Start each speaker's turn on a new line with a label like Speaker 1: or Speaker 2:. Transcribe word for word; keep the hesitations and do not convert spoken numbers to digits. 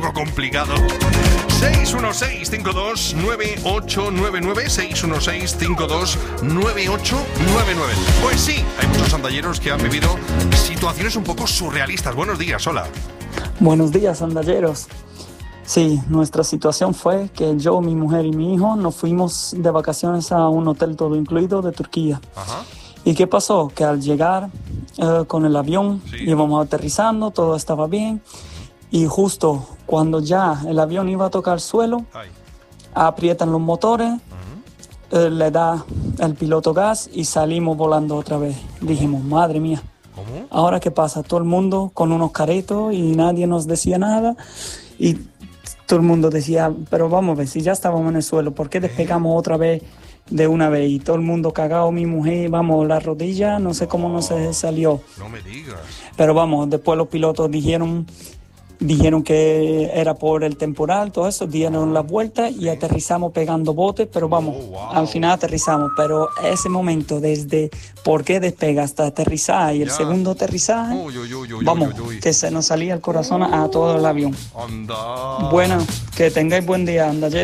Speaker 1: poco complicado. seis uno seis, cinco dos, nueve ocho nueve nueve, seis uno seis, cinco dos, nueve ocho nueve nueve. Pues sí, hay muchos andalleros que han vivido situaciones un poco surrealistas. Buenos días, hola.
Speaker 2: Buenos días, andalleros. Sí, nuestra situación fue que yo, mi mujer y mi hijo nos fuimos de vacaciones a un hotel todo incluido de Turquía.
Speaker 1: Ajá.
Speaker 2: ¿Y qué pasó? Que al llegar eh, con el avión,
Speaker 1: Sí.
Speaker 2: íbamos aterrizando, todo estaba bien, y justo cuando ya el avión iba a tocar suelo,
Speaker 1: Ay.
Speaker 2: aprietan los motores,
Speaker 1: Uh-huh.
Speaker 2: eh, le da el piloto gas y salimos volando otra vez. Dijimos, madre mía,
Speaker 1: ¿Cómo?
Speaker 2: ¿ahora qué pasa? Todo el mundo con unos caretos y nadie nos decía nada, y todo el mundo decía, pero vamos a ver, si ya estábamos en el suelo, ¿por qué despegamos otra vez de una vez? Y todo el mundo cagado, mi mujer, vamos, la rodilla, no sé cómo no se salió.
Speaker 1: No me digas.
Speaker 2: Pero vamos, después los pilotos dijeron, dijeron que era por el temporal, todo eso, dieron la vuelta y aterrizamos pegando botes, pero vamos,
Speaker 1: Oh, wow.
Speaker 2: al final aterrizamos. Pero ese momento, desde por qué despega hasta aterrizar y el
Speaker 1: Ya.
Speaker 2: segundo aterrizaje,
Speaker 1: Uy, uy, uy, uy,
Speaker 2: vamos,
Speaker 1: uy, uy.
Speaker 2: que se nos salía el corazón a todo el avión.
Speaker 1: Anda.
Speaker 2: Bueno, que tengáis buen día, andallero.